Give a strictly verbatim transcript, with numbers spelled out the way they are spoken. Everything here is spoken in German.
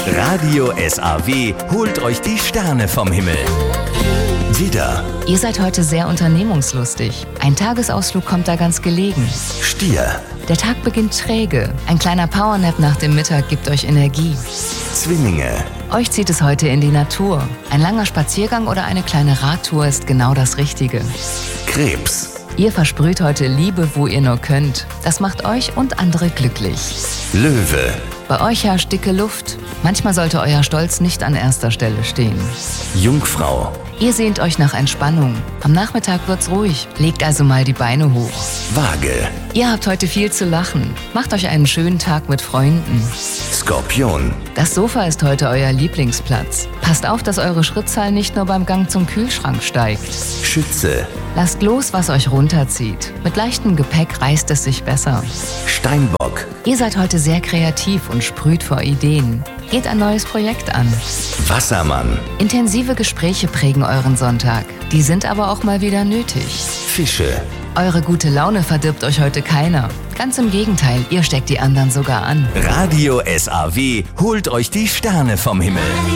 Radio S A W holt euch die Sterne vom Himmel. Widder, Ihr seid heute sehr unternehmungslustig. Ein Tagesausflug kommt da ganz gelegen. Stier, Der Tag beginnt träge. Ein kleiner Powernap nach dem Mittag gibt euch Energie. Zwillinge, Euch zieht es heute in die Natur. Ein langer Spaziergang oder eine kleine Radtour ist genau das Richtige. Krebs, Ihr versprüht heute Liebe, wo ihr nur könnt. Das macht euch und andere glücklich. Löwe, Bei euch herrscht dicke Luft. Manchmal sollte euer Stolz nicht an erster Stelle stehen. Jungfrau, Ihr sehnt euch nach Entspannung. Am Nachmittag wird's ruhig. Legt also mal die Beine hoch. Waage, Ihr habt heute viel zu lachen. Macht euch einen schönen Tag mit Freunden. Skorpion, Das Sofa ist heute euer Lieblingsplatz. Passt auf, dass eure Schrittzahl nicht nur beim Gang zum Kühlschrank steigt. Schütze, Lasst los, was euch runterzieht. Mit leichtem Gepäck reißt es sich besser. Steinbock, Ihr seid heute sehr kreativ und sprüht vor Ideen. Geht ein neues Projekt an. Wassermann, Intensive Gespräche prägen euren Sonntag. Die sind aber auch mal wieder nötig. Fische, Eure gute Laune verdirbt euch heute keiner. Ganz im Gegenteil, ihr steckt die anderen sogar an. Radio S A W holt euch die Sterne vom Himmel.